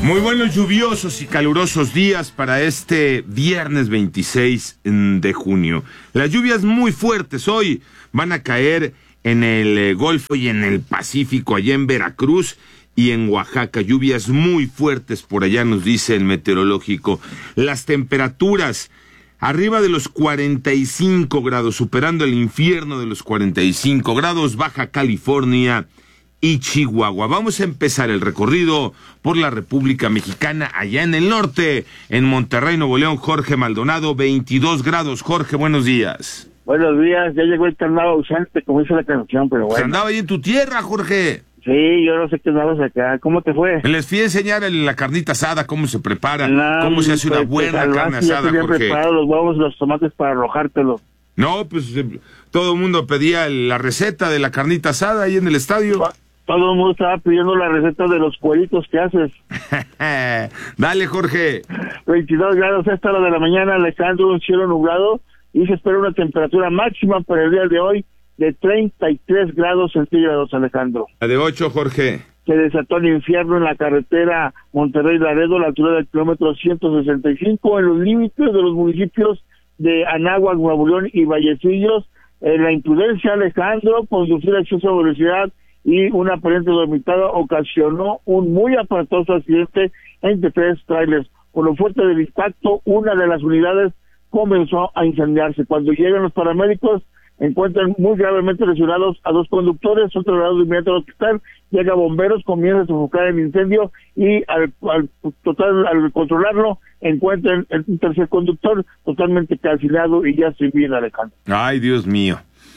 Muy buenos, lluviosos y calurosos días para este viernes 26 de junio. Las lluvias muy fuertes hoy van a caer en el Golfo y en el Pacífico, allá en Veracruz y en Oaxaca. Lluvias muy fuertes por allá, nos dice el meteorológico. Las temperaturas arriba de los 45 grados, superando el infierno de los 45 grados, Baja California y Chihuahua. Vamos a empezar el recorrido por la República Mexicana, allá en el norte, en Monterrey, Nuevo León. Jorge Maldonado, 22 grados. Jorge, buenos días. Buenos días, ya llegó el carnaval ausente, como dice la canción, pero bueno. Andaba ahí en tu tierra, Jorge. Sí, yo no sé qué andabas acá. ¿Cómo te fue? Les fui a enseñar la carnita asada, cómo se prepara, cómo se hace una buena carne asada, ya Jorge. Preparado los huevos, los tomates para arrojártelo. No, pues todo el mundo pedía la receta de la carnita asada ahí en el estadio. Todo el mundo estaba pidiendo la receta de los cueritos que haces. Dale, Jorge. 22 grados a esta hora de la mañana, Alejandro, un cielo nublado, y se espera una temperatura máxima para el día de hoy de 33 grados centígrados, Alejandro. La de 8, Jorge. Se desató el infierno en la carretera Monterrey-Laredo, a la altura del kilómetro 165, en los límites de los municipios de Anáhuac, Nuevo León y Vallecillos. La imprudencia, Alejandro, conducir a exceso de velocidad y un aparente dormitado ocasionó un muy aparatoso accidente entre tres trailers. Por lo fuerte del impacto, una de las unidades comenzó a incendiarse. Cuando llegan los paramédicos, encuentran muy gravemente lesionados a dos conductores, son trasladados de inmediato al hospital. Llega bomberos, comienza a sofocar el incendio y al controlarlo, encuentran un tercer conductor totalmente calcinado y ya sin vida, Alejandro. Ay, Dios mío.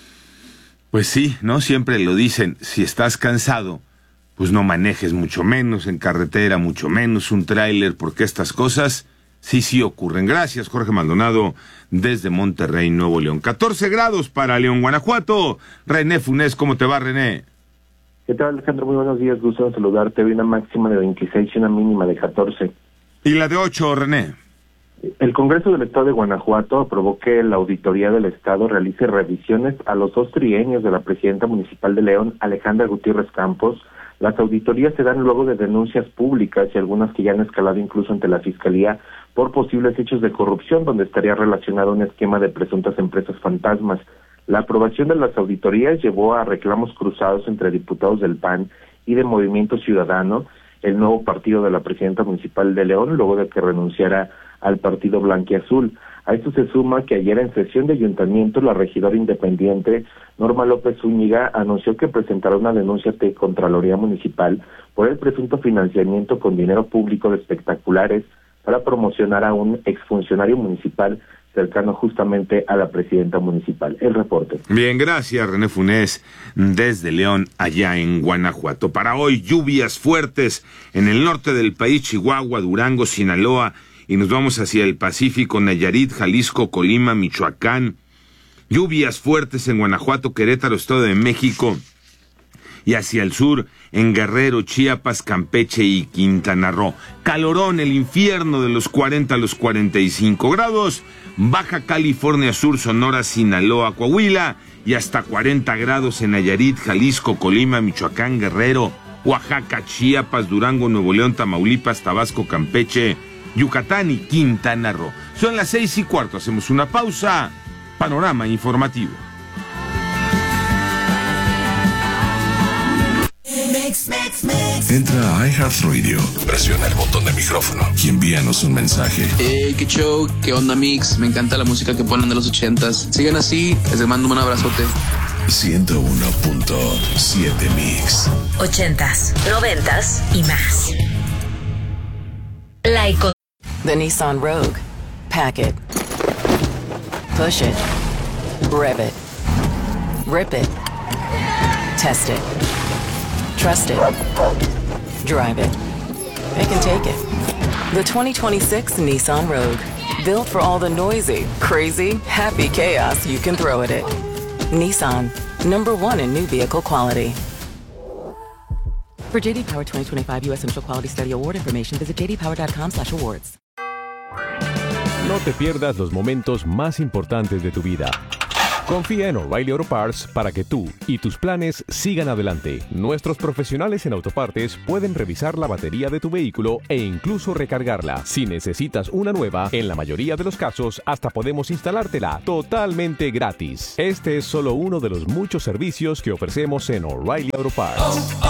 Pues sí, ¿no? Siempre lo dicen, si estás cansado, pues no manejes, mucho menos en carretera, mucho menos un tráiler, porque estas cosas sí ocurren. Gracias, Jorge Maldonado, desde Monterrey, Nuevo León. 14 grados para León, Guanajuato. René Funes, ¿cómo te va, René? ¿Qué tal, Alejandro? Muy buenos días, gusto en saludarte. Hoy una máxima de 26 y una mínima de 14. ¿Y la de 8, René? El Congreso del Estado de Guanajuato aprobó que la Auditoría del Estado realice revisiones a los 2 trienios de la presidenta municipal de León, Alejandra Gutiérrez Campos. Las auditorías se dan luego de denuncias públicas y algunas que ya han escalado incluso ante la Fiscalía por posibles hechos de corrupción, donde estaría relacionado un esquema de presuntas empresas fantasmas. La aprobación de las auditorías llevó a reclamos cruzados entre diputados del PAN y de Movimiento Ciudadano, el nuevo partido de la presidenta municipal de León, luego de que renunciara al partido blanquiazul. A esto se suma que ayer en sesión de ayuntamiento la regidora independiente Norma López Zúñiga anunció que presentará una denuncia ante Contraloría Municipal por el presunto financiamiento con dinero público de espectaculares para promocionar a un exfuncionario municipal cercano justamente a la presidenta municipal. El reporte. Bien, gracias, René Funes, desde León, allá en Guanajuato. Para hoy, lluvias fuertes en el norte del país, Chihuahua, Durango, Sinaloa, y nos vamos hacia el Pacífico, Nayarit, Jalisco, Colima, Michoacán. Lluvias fuertes en Guanajuato, Querétaro, Estado de México, y hacia el sur, en Guerrero, Chiapas, Campeche y Quintana Roo. Calorón, el infierno de los 40 a los 45 grados. Baja California Sur, Sonora, Sinaloa, Coahuila, y hasta 40 grados en Nayarit, Jalisco, Colima, Michoacán, Guerrero, Oaxaca, Chiapas, Durango, Nuevo León, Tamaulipas, Tabasco, Campeche, Yucatán y Quintana Roo. Son las 6:15, hacemos una pausa. Panorama informativo. Entra a iHeartRadio, presiona el botón de micrófono y envíanos un mensaje. Qué show, qué onda, Mix. Me encanta la música que ponen de los 80s. Sigan así, les mando un abrazote. 101.7 Mix. 80s, 90s y más. The Nissan Rogue. Pack it. Push it. Rev it. Rip it. Test it. Trust it. Drive it. It can take it. The 2026 Nissan Rogue. Built for all the noisy, crazy, happy chaos you can throw at it. Nissan. #1 in new vehicle quality. For JD Power 2025 U.S. Central Quality Study Award information, visit jdpower.com/awards. No te pierdas los momentos más importantes de tu vida. Confía en O'Reilly Auto Parts para que tú y tus planes sigan adelante. Nuestros profesionales en autopartes pueden revisar la batería de tu vehículo e incluso recargarla. Si necesitas una nueva, en la mayoría de los casos hasta podemos instalártela totalmente gratis. Este es solo uno de los muchos servicios que ofrecemos en O'Reilly Auto Parts.